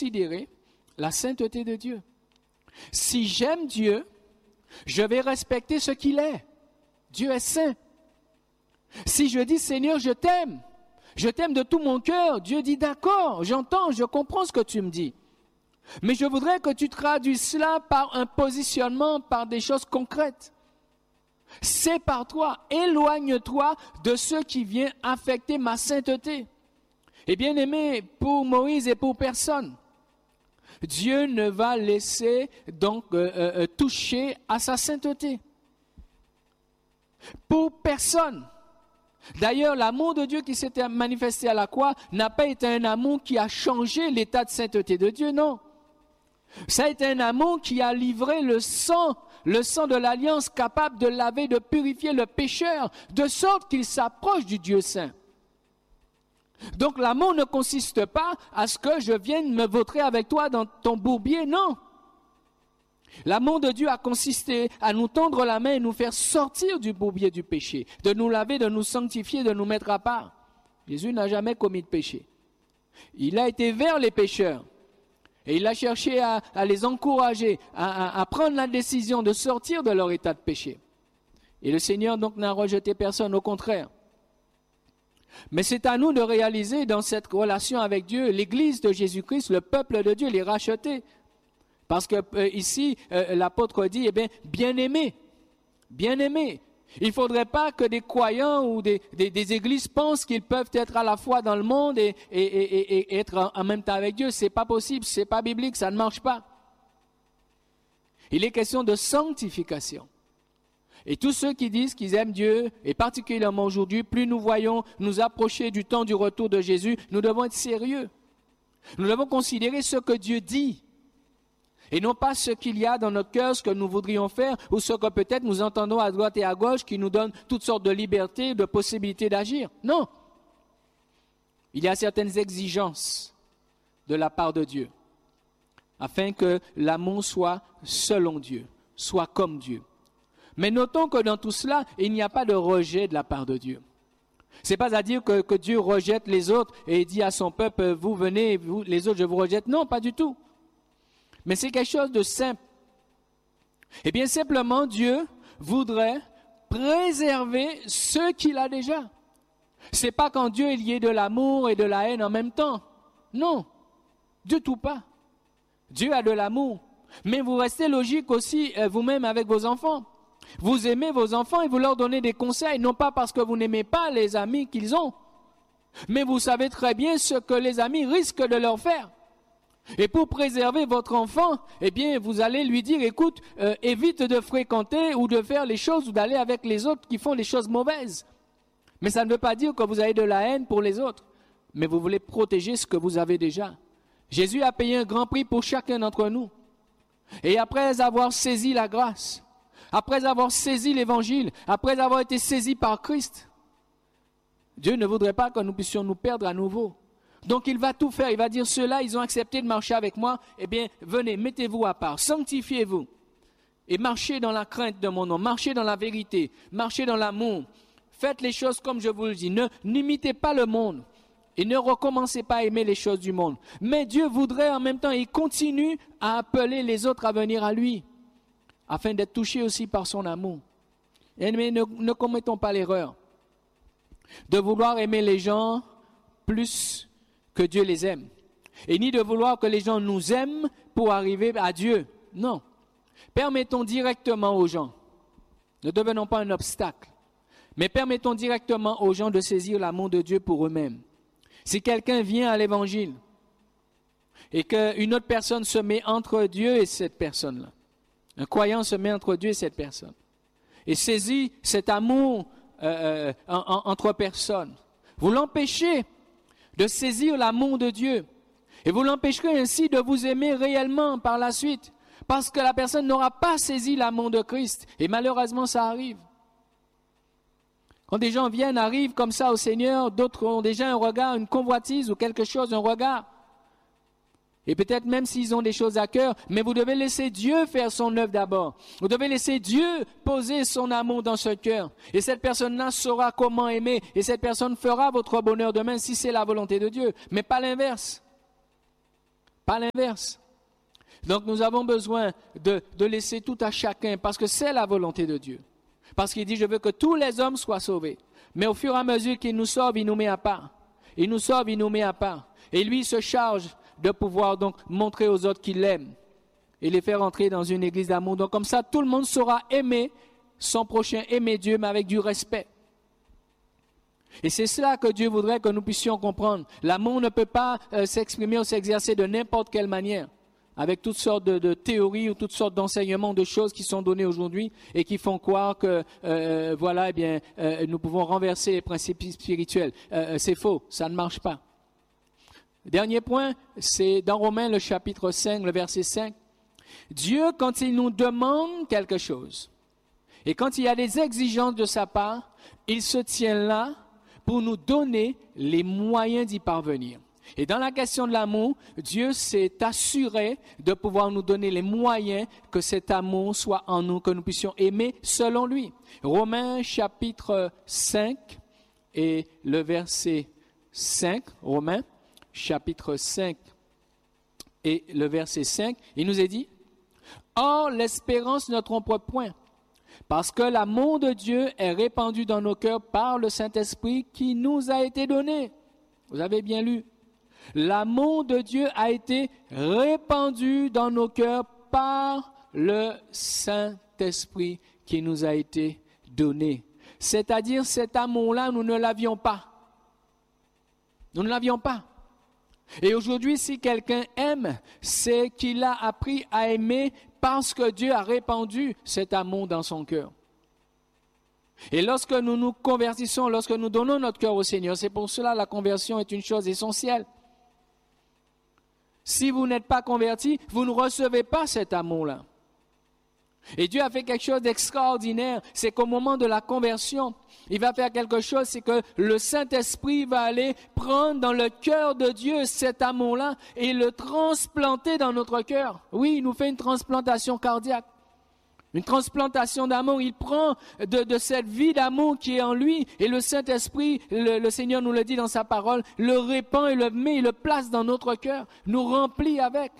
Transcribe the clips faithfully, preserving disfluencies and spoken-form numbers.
considérer la sainteté de Dieu. Si j'aime Dieu, je vais respecter ce qu'il est. Dieu est saint. Si je dis, Seigneur, je t'aime, je t'aime de tout mon cœur, Dieu dit, d'accord, j'entends, je comprends ce que tu me dis. Mais je voudrais que tu traduises cela par un positionnement, par des choses concrètes. Sépare-toi, éloigne-toi de ce qui vient affecter ma sainteté. Et bien aimé, pour Moïse et pour personne, Dieu ne va laisser donc euh, euh, toucher à sa sainteté. Pour personne. D'ailleurs, l'amour de Dieu qui s'était manifesté à la croix n'a pas été un amour qui a changé l'état de sainteté de Dieu, non. Ça a été un amour qui a livré le sang, le sang de l'alliance capable de laver, de purifier le pécheur, de sorte qu'il s'approche du Dieu saint. Donc l'amour ne consiste pas à ce que je vienne me vautrer avec toi dans ton bourbier, non. L'amour de Dieu a consisté à nous tendre la main et nous faire sortir du bourbier du péché, de nous laver, de nous sanctifier, de nous mettre à part. Jésus n'a jamais commis de péché. Il a été vers les pécheurs et il a cherché à, à les encourager, à, à, à prendre la décision de sortir de leur état de péché. Et le Seigneur donc n'a rejeté personne, au contraire. Mais c'est à nous de réaliser dans cette relation avec Dieu, l'Église de Jésus-Christ, le peuple de Dieu, les rachetés. Parce que euh, ici, euh, l'apôtre dit, eh bien, bien-aimés, bien-aimés. Il ne faudrait pas que des croyants ou des, des, des églises pensent qu'ils peuvent être à la fois dans le monde et, et, et, et être en, en même temps avec Dieu. Ce n'est pas possible, ce n'est pas biblique, ça ne marche pas. Il est question de sanctification. Et tous ceux qui disent qu'ils aiment Dieu, et particulièrement aujourd'hui, plus nous voyons nous approcher du temps du retour de Jésus, nous devons être sérieux. Nous devons considérer ce que Dieu dit. Et non pas ce qu'il y a dans notre cœur, ce que nous voudrions faire, ou ce que peut-être nous entendons à droite et à gauche qui nous donne toutes sortes de libertés, de possibilités d'agir. Non. Il y a certaines exigences de la part de Dieu, afin que l'amour soit selon Dieu, soit comme Dieu. Mais notons que dans tout cela, il n'y a pas de rejet de la part de Dieu. Ce n'est pas à dire que, que Dieu rejette les autres et dit à son peuple, vous venez, vous, les autres je vous rejette. Non, pas du tout. Mais c'est quelque chose de simple. Eh bien, simplement, Dieu voudrait préserver ce qu'il a déjà. Ce n'est pas qu'en Dieu il y ait de l'amour et de la haine en même temps. Non, du tout pas. Dieu a de l'amour. Mais vous restez logique aussi euh, vous-même avec vos enfants. Vous aimez vos enfants et vous leur donnez des conseils, non pas parce que vous n'aimez pas les amis qu'ils ont, mais vous savez très bien ce que les amis risquent de leur faire. Et pour préserver votre enfant, eh bien, vous allez lui dire, écoute, euh, évite de fréquenter ou de faire les choses ou d'aller avec les autres qui font les choses mauvaises. Mais ça ne veut pas dire que vous avez de la haine pour les autres, mais vous voulez protéger ce que vous avez déjà. Jésus a payé un grand prix pour chacun d'entre nous. Et après avoir saisi la grâce, après avoir saisi l'évangile, après avoir été saisi par Christ, Dieu ne voudrait pas que nous puissions nous perdre à nouveau. Donc il va tout faire, il va dire, ceux-là, ils ont accepté de marcher avec moi, eh bien, venez, mettez-vous à part, sanctifiez-vous, et marchez dans la crainte de mon nom, marchez dans la vérité, marchez dans l'amour, faites les choses comme je vous le dis, ne n'imitez pas le monde, et ne recommencez pas à aimer les choses du monde. Mais Dieu voudrait en même temps, il continue à appeler les autres à venir à lui, afin d'être touchés aussi par son amour. Et mais ne, ne commettons pas l'erreur de vouloir aimer les gens plus que Dieu les aime. Et ni de vouloir que les gens nous aiment pour arriver à Dieu. Non. Permettons directement aux gens, ne devenons pas un obstacle, mais permettons directement aux gens de saisir l'amour de Dieu pour eux-mêmes. Si quelqu'un vient à l'évangile et qu'une autre personne se met entre Dieu et cette personne-là, un croyant se met entre Dieu et cette personne, et saisit cet amour euh, euh, en, en, entre personnes, vous l'empêchez de saisir l'amour de Dieu. Et vous l'empêcherez ainsi de vous aimer réellement par la suite, parce que la personne n'aura pas saisi l'amour de Christ. Et malheureusement, ça arrive. Quand des gens viennent, arrivent comme ça au Seigneur, d'autres ont déjà un regard, une convoitise ou quelque chose, un regard. Et peut-être même s'ils ont des choses à cœur, mais vous devez laisser Dieu faire son œuvre d'abord. Vous devez laisser Dieu poser son amour dans ce cœur. Et cette personne-là saura comment aimer. Et cette personne fera votre bonheur demain si c'est la volonté de Dieu. Mais pas l'inverse. pas l'inverse. Donc nous avons besoin de, de laisser tout à chacun parce que c'est la volonté de Dieu. Parce qu'il dit, je veux que tous les hommes soient sauvés. Mais au fur et à mesure qu'il nous sauve, il nous met à part. Il nous sauve, il nous met à part. Et lui, il se charge de pouvoir donc montrer aux autres qu'il l'aime et les faire entrer dans une église d'amour. Donc comme ça, tout le monde saura aimer son prochain, aimer Dieu, mais avec du respect. Et c'est cela que Dieu voudrait que nous puissions comprendre. L'amour ne peut pas euh, s'exprimer ou s'exercer de n'importe quelle manière, avec toutes sortes de, de théories ou toutes sortes d'enseignements, de choses qui sont données aujourd'hui et qui font croire que, euh, voilà, eh bien, euh, nous pouvons renverser les principes spirituels. Euh, c'est faux, ça ne marche pas. Dernier point, c'est dans Romains, le chapitre cinq, le verset cinq. Dieu, quand il nous demande quelque chose, et quand il y a des exigences de sa part, il se tient là pour nous donner les moyens d'y parvenir. Et dans la question de l'amour, Dieu s'est assuré de pouvoir nous donner les moyens que cet amour soit en nous, que nous puissions aimer selon lui. Romains chapitre cinq et le verset cinq, Romains chapitre cinq et le verset cinq, il nous est dit, « Or, l'espérance ne trompe point, parce que l'amour de Dieu est répandu dans nos cœurs par le Saint-Esprit qui nous a été donné. » Vous avez bien lu. L'amour de Dieu a été répandu dans nos cœurs par le Saint-Esprit qui nous a été donné. C'est-à-dire, cet amour-là, nous ne l'avions pas. Nous ne l'avions pas. Et aujourd'hui, si quelqu'un aime, c'est qu'il a appris à aimer parce que Dieu a répandu cet amour dans son cœur. Et lorsque nous nous convertissons, lorsque nous donnons notre cœur au Seigneur, c'est pour cela que la conversion est une chose essentielle. Si vous n'êtes pas converti, vous ne recevez pas cet amour-là. Et Dieu a fait quelque chose d'extraordinaire, c'est qu'au moment de la conversion, il va faire quelque chose, c'est que le Saint-Esprit va aller prendre dans le cœur de Dieu cet amour-là et le transplanter dans notre cœur. Oui, il nous fait une transplantation cardiaque, une transplantation d'amour. Il prend de, de cette vie d'amour qui est en lui et le Saint-Esprit, le, le Seigneur nous le dit dans sa parole, le répand et le met, il le place dans notre cœur, nous remplit avec.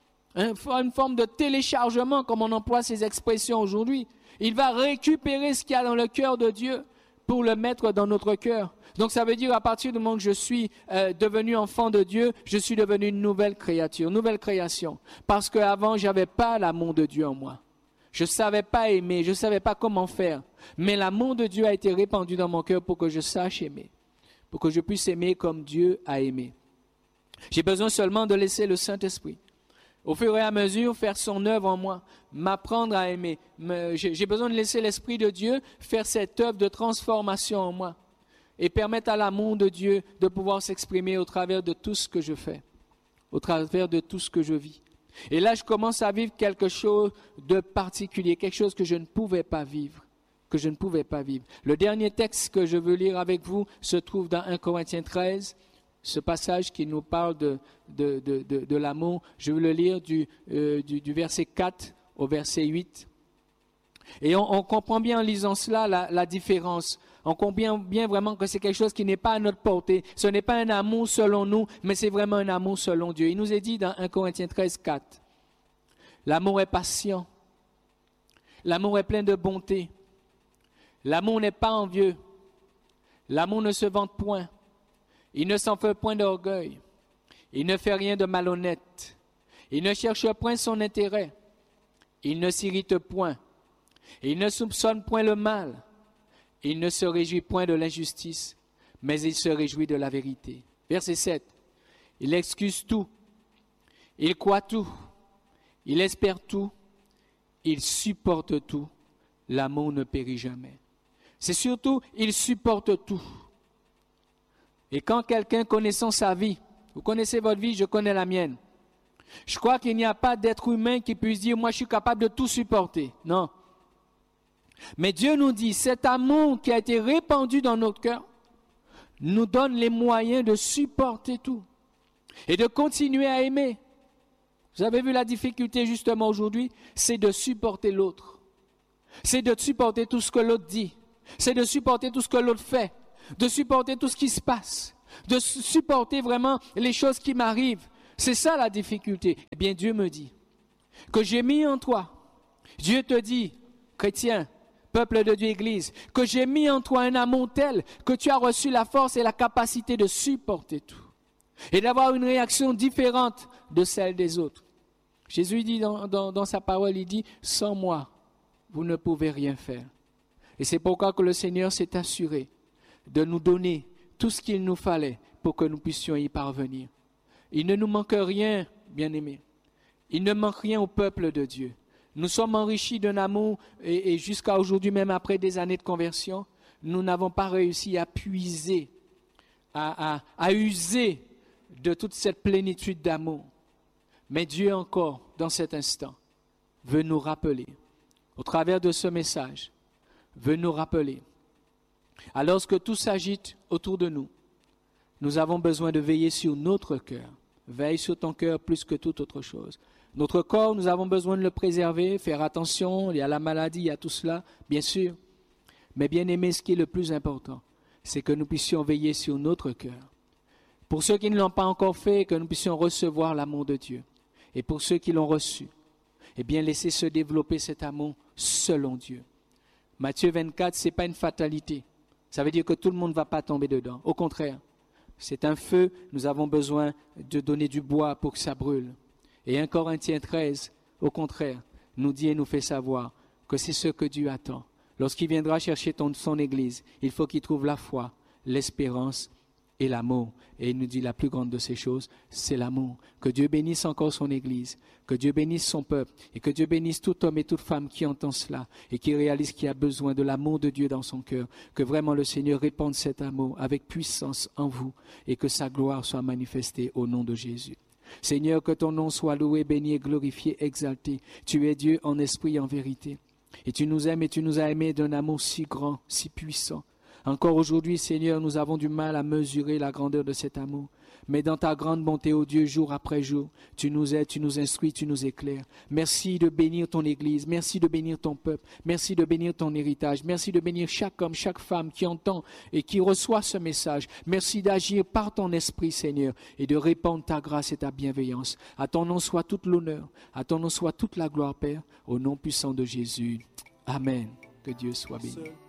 Une forme de téléchargement, comme on emploie ces expressions aujourd'hui. Il va récupérer ce qu'il y a dans le cœur de Dieu pour le mettre dans notre cœur. Donc ça veut dire à partir du moment que je suis euh, devenu enfant de Dieu, je suis devenu une nouvelle créature, nouvelle création. Parce qu'avant, je n'avais pas l'amour de Dieu en moi. Je ne savais pas aimer, je ne savais pas comment faire. Mais l'amour de Dieu a été répandu dans mon cœur pour que je sache aimer, pour que je puisse aimer comme Dieu a aimé. J'ai besoin seulement de laisser le Saint-Esprit, au fur et à mesure, faire son œuvre en moi, m'apprendre à aimer. J'ai besoin de laisser l'Esprit de Dieu faire cette œuvre de transformation en moi et permettre à l'amour de Dieu de pouvoir s'exprimer au travers de tout ce que je fais, au travers de tout ce que je vis. Et là, je commence à vivre quelque chose de particulier, quelque chose que je ne pouvais pas vivre, que je ne pouvais pas vivre. Le dernier texte que je veux lire avec vous se trouve dans un Corinthiens treize. Ce passage qui nous parle de, de, de, de, de l'amour, je veux le lire du, euh, du, du verset quatre au verset huit. Et on, on comprend bien en lisant cela la, la différence. On comprend bien vraiment que c'est quelque chose qui n'est pas à notre portée. Ce n'est pas un amour selon nous, mais c'est vraiment un amour selon Dieu. Il nous est dit dans un Corinthiens treize, quatre. L'amour est patient. L'amour est plein de bonté. L'amour n'est pas envieux. L'amour ne se vante point. Il ne s'en fait point d'orgueil. Il ne fait rien de malhonnête. Il ne cherche point son intérêt. Il ne s'irrite point. Il ne soupçonne point le mal. Il ne se réjouit point de l'injustice, mais il se réjouit de la vérité. Verset sept. Il excuse tout. Il croit tout. Il espère tout. Il supporte tout. L'amour ne périt jamais. C'est surtout, il supporte tout. Et quand quelqu'un connaissant sa vie, vous connaissez votre vie, je connais la mienne. Je crois qu'il n'y a pas d'être humain qui puisse dire, moi je suis capable de tout supporter. Non. Mais Dieu nous dit, cet amour qui a été répandu dans notre cœur nous donne les moyens de supporter tout et de continuer à aimer. Vous avez vu la difficulté justement aujourd'hui, c'est de supporter l'autre. C'est de supporter tout ce que l'autre dit. C'est de supporter tout ce que l'autre fait. De supporter tout ce qui se passe, de supporter vraiment les choses qui m'arrivent, C'est ça la difficulté. Eh bien, Dieu me dit que j'ai mis en toi, Dieu te dit, chrétien, peuple de Dieu, Église, que j'ai mis en toi un amour tel que tu as reçu la force et la capacité de supporter tout et d'avoir une réaction différente de celle des autres. Jésus dit dans, dans, dans sa parole, il dit, sans moi, vous ne pouvez rien faire. Et c'est pourquoi que le Seigneur s'est assuré de nous donner tout ce qu'il nous fallait pour que nous puissions y parvenir. Il ne nous manque rien, bien-aimés. Il ne manque rien au peuple de Dieu. Nous sommes enrichis d'un amour et, et jusqu'à aujourd'hui, même après des années de conversion, nous n'avons pas réussi à puiser, à, à, à user de toute cette plénitude d'amour. Mais Dieu encore, dans cet instant, veut nous rappeler, au travers de ce message, veut nous rappeler, alors que tout s'agite autour de nous, nous avons besoin de veiller sur notre cœur. Veille sur ton cœur plus que toute autre chose. Notre corps, nous avons besoin de le préserver, faire attention, il y a la maladie, il y a tout cela, bien sûr. Mais bien aimé, ce qui est le plus important, c'est que nous puissions veiller sur notre cœur. Pour ceux qui ne l'ont pas encore fait, que nous puissions recevoir l'amour de Dieu. Et pour ceux qui l'ont reçu, eh bien laissez se développer cet amour selon Dieu. Matthieu vingt-quatre, ce n'est pas une fatalité. Ça veut dire que tout le monde ne va pas tomber dedans. Au contraire, c'est un feu, nous avons besoin de donner du bois pour que ça brûle. Et un Corinthiens treize, au contraire, nous dit et nous fait savoir que c'est ce que Dieu attend. Lorsqu'il viendra chercher ton, son Église, il faut qu'il trouve la foi, l'espérance et l'amour. Et il nous dit la plus grande de ces choses, c'est l'amour. Que Dieu bénisse encore son Église, que Dieu bénisse son peuple et que Dieu bénisse tout homme et toute femme qui entend cela et qui réalise qu'il a besoin de l'amour de Dieu dans son cœur. Que vraiment le Seigneur répande cet amour avec puissance en vous et que sa gloire soit manifestée au nom de Jésus. Seigneur, que ton nom soit loué, béni, glorifié, exalté. Tu es Dieu en esprit et en vérité. Et tu nous aimes et tu nous as aimés d'un amour si grand, si puissant. Encore aujourd'hui, Seigneur, nous avons du mal à mesurer la grandeur de cet amour. Mais dans ta grande bonté, ô Dieu, jour après jour, tu nous aides, tu nous instruis, tu nous éclaires. Merci de bénir ton Église, merci de bénir ton peuple, merci de bénir ton héritage, merci de bénir chaque homme, chaque femme qui entend et qui reçoit ce message. Merci d'agir par ton esprit, Seigneur, et de répandre ta grâce et ta bienveillance. À ton nom soit toute l'honneur, à ton nom soit toute la gloire, Père, au nom puissant de Jésus. Amen. Que Dieu soit béni.